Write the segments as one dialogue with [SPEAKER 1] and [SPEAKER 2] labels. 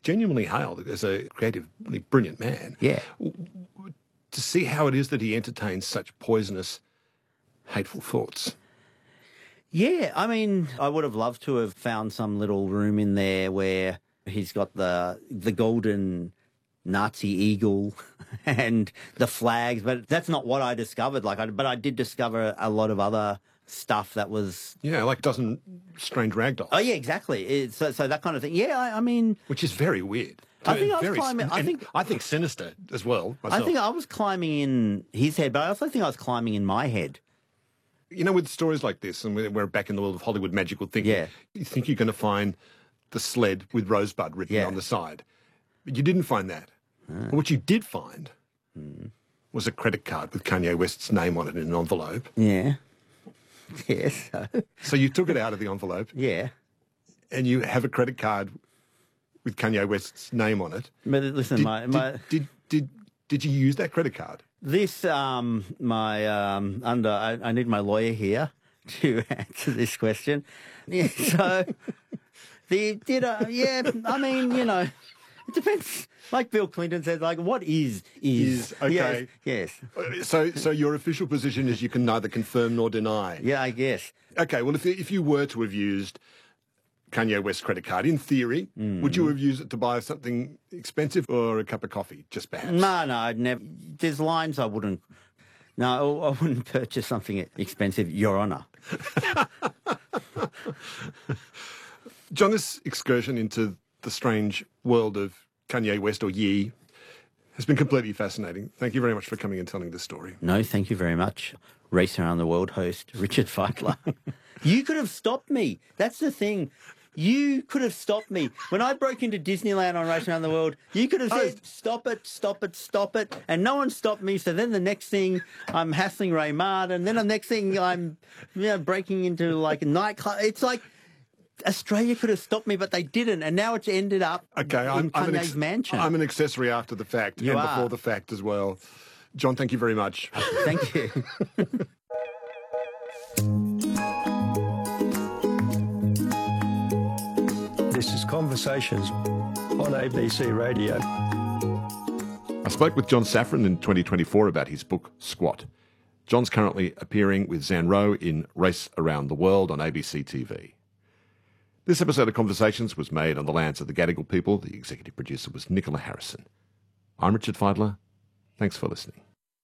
[SPEAKER 1] genuinely hailed as a creatively brilliant man.
[SPEAKER 2] Yeah.
[SPEAKER 1] To see how it is that he entertains such poisonous, hateful thoughts.
[SPEAKER 2] Yeah, I mean, I would have loved to have found some little room in there where he's got the golden Nazi eagle and the flags, but that's not what I discovered. But I did discover a lot of other stuff that was...
[SPEAKER 1] Yeah, like dozen strange rag dolls.
[SPEAKER 2] Oh, yeah, exactly. So that kind of thing. Yeah, I mean...
[SPEAKER 1] Which is very weird.
[SPEAKER 2] I think I was climbing...
[SPEAKER 1] I think sinister as well, myself.
[SPEAKER 2] I think I was climbing in his head, but I also think I was climbing in my head.
[SPEAKER 1] You know, with stories like this, and we're back in the world of Hollywood magical thinking, you think you're going to find the sled with Rosebud written on the side. But you didn't find that. But what you did find was a credit card with Kanye West's name on it in an envelope.
[SPEAKER 2] Yeah. Yes.
[SPEAKER 1] So you took it out of the envelope.
[SPEAKER 2] Yeah.
[SPEAKER 1] And you have a credit card with Kanye West's name on it.
[SPEAKER 2] But listen,
[SPEAKER 1] did you use that credit card?
[SPEAKER 2] This, I need my lawyer here to answer this question. Yeah, so, I mean, you know, it depends. Like Bill Clinton says, like, what is
[SPEAKER 1] okay.
[SPEAKER 2] Yes.
[SPEAKER 1] So your official position is you can neither confirm nor deny.
[SPEAKER 2] Yeah, I guess.
[SPEAKER 1] Okay, well, if you were to have used Kanye West's credit card, in theory, would you have used it to buy something expensive or a cup of coffee, just perhaps?
[SPEAKER 2] No, I'd never. There's lines I wouldn't. No, I wouldn't purchase something expensive, Your Honour.
[SPEAKER 1] John, this excursion into the strange world of Kanye West, or Ye, has been completely fascinating. Thank you very much for coming and telling this story.
[SPEAKER 2] No, thank you very much. Race Around the World host, Richard Feitler. You could have stopped me. That's the thing. You could have stopped me. When I broke into Disneyland on Race Around the World, you could have said, stop it, stop it, stop it. And no one stopped me. So then the next thing, I'm hassling Raymond. And then the next thing, I'm breaking into like a nightclub. It's like Australia could have stopped me, but they didn't. And now it's ended up in Kanye's mansion.
[SPEAKER 1] I'm an accessory after the fact and before the fact as well. John, thank you very much.
[SPEAKER 2] Thank you.
[SPEAKER 3] This is Conversations on ABC Radio.
[SPEAKER 1] I spoke with John Safran in 2024 about his book, Squat. John's currently appearing with Zan Rowe in Race Around the World on ABC TV. This episode of Conversations was made on the lands of the Gadigal people. The executive producer was Nicola Harrison. I'm Richard Feidler. Thanks for listening.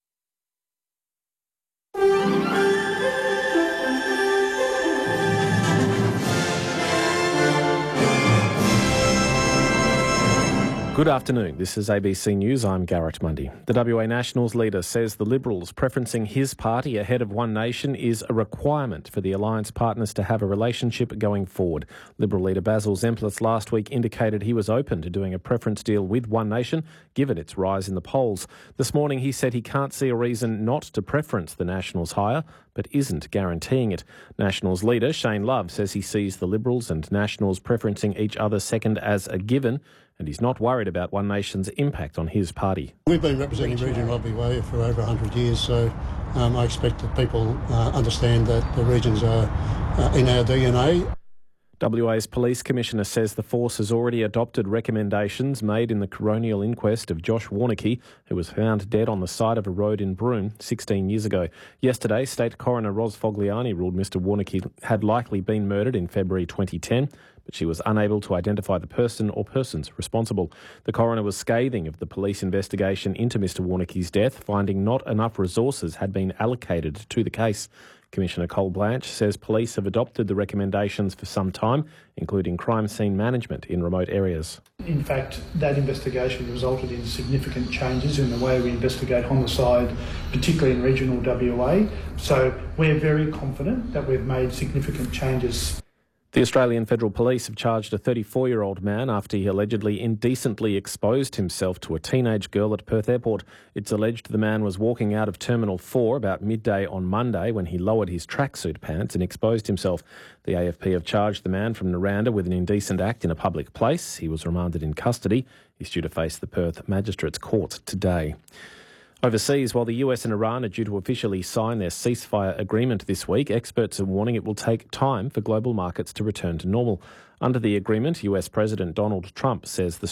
[SPEAKER 4] Good afternoon. This is ABC News. I'm Garrett Mundy. The WA Nationals leader says the Liberals preferencing his party ahead of One Nation is a requirement for the alliance partners to have a relationship going forward. Liberal leader Basil Zempilas last week indicated he was open to doing a preference deal with One Nation, given its rise in the polls. This morning he said he can't see a reason not to preference the Nationals hire, but isn't guaranteeing it. Nationals leader Shane Love says he sees the Liberals and Nationals preferencing each other second as a given, and he's not worried about One Nation's impact on his party.
[SPEAKER 5] We've been representing Region Rugby Way for over 100 years, so I expect that people understand that the regions are in our DNA.
[SPEAKER 4] WA's Police Commissioner says the force has already adopted recommendations made in the coronial inquest of Josh Warneke, who was found dead on the side of a road in Broome 16 years ago. Yesterday, State Coroner Ros Fogliani ruled Mr Warneke had likely been murdered in February 2010, but she was unable to identify the person or persons responsible. The coroner was scathing of the police investigation into Mr Warneke's death, finding not enough resources had been allocated to the case. Commissioner Cole Blanche says police have adopted the recommendations for some time, including crime scene management in remote areas.
[SPEAKER 6] In fact, that investigation resulted in significant changes in the way we investigate homicide, particularly in regional WA. So we're very confident that we've made significant changes.
[SPEAKER 4] The Australian Federal Police have charged a 34-year-old man after he allegedly indecently exposed himself to a teenage girl at Perth Airport. It's alleged the man was walking out of Terminal 4 about midday on Monday when he lowered his tracksuit pants and exposed himself. The AFP have charged the man from Naranda with an indecent act in a public place. He was remanded in custody. He's due to face the Perth Magistrates Court today. Overseas, while the US and Iran are due to officially sign their ceasefire agreement this week, experts are warning it will take time for global markets to return to normal. Under the agreement, US President Donald Trump says the